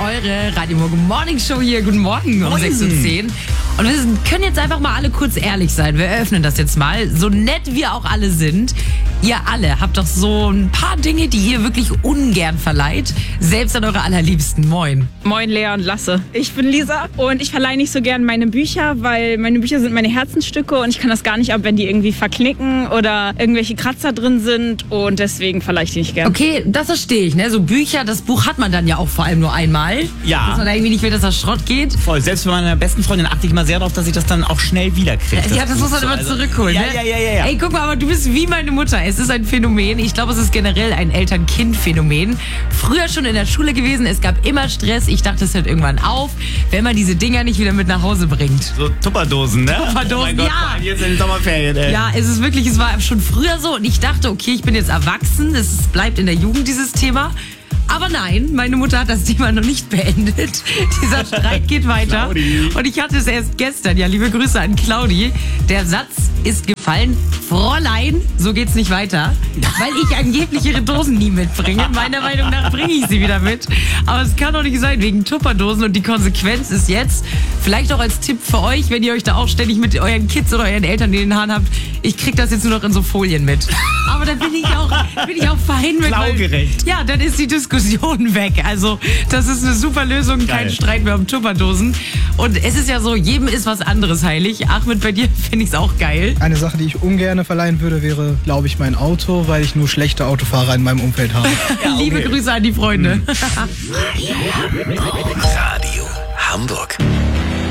eure Radio Morning Show hier. Guten Morgen um 6:10 Uhr. Und wir können jetzt einfach mal alle kurz ehrlich sein. Wir öffnen das jetzt mal. So nett wir auch alle sind, ihr alle habt doch so ein paar Dinge, die ihr wirklich ungern verleiht. Selbst an eure Allerliebsten. Moin. Moin Lea und Lasse. Ich bin Lisa und ich verleihe nicht so gern meine Bücher, weil meine Bücher sind meine Herzensstücke und ich kann das gar nicht ab, wenn die irgendwie verknicken oder irgendwelche Kratzer drin sind und deswegen verleihe ich die nicht gern. Okay, das verstehe ich, ne? So Bücher, das Buch hat man dann ja auch vor allem nur einmal. Ja. Dass man da irgendwie nicht will, dass das Schrott geht. Voll. Selbst bei meiner besten Freundin achte ich mal sehr darauf, dass ich das dann auch schnell wiederkriege. Ja, das muss man immer zurückholen. Ja, ne? ja. Ey, guck mal, aber du bist wie meine Mutter. Es ist ein Phänomen. Ich glaube, es ist generell ein Eltern-Kind-Phänomen. Früher schon in der Schule gewesen. Es gab immer Stress. Ich dachte, es hört irgendwann auf, wenn man diese Dinger nicht wieder mit nach Hause bringt. So Tupperdosen, ne? Tupperdosen, oh mein Gott, ja. Jetzt in den Sommerferien, ey. Ja, es war schon früher so. Und ich dachte, okay, ich bin jetzt erwachsen. Es bleibt in der Jugend, dieses Thema. Aber nein, meine Mutter hat das Thema noch nicht beendet. Dieser Streit geht weiter. Claudi. Und ich hatte es erst gestern. Ja, liebe Grüße an Claudi. Der Satz ist gefallen. Fräulein, so geht's nicht weiter. Weil ich angeblich ihre Dosen nie mitbringe. Meiner Meinung nach bringe ich sie wieder mit. Aber es kann doch nicht sein, wegen Tupperdosen. Und die Konsequenz ist jetzt, vielleicht auch als Tipp für euch, wenn ihr euch da auch ständig mit euren Kids oder euren Eltern in den Haaren habt, ich krieg das jetzt nur noch in so Folien mit. Aber da bin ich auch fein mit. Klaugerecht. Ja, dann ist die Diskussion weg. Also, das ist eine super Lösung. Geil. Kein Streit mehr um Tupperdosen. Und es ist ja so, jedem ist was anderes heilig. Ahmed, bei dir finde ich es auch geil. Eine Sache, die ich ungern verleihen würde, wäre, glaube ich, mein Auto, weil ich nur schlechte Autofahrer in meinem Umfeld habe. Ja, okay. Liebe Grüße an die Freunde. Radio Hamburg.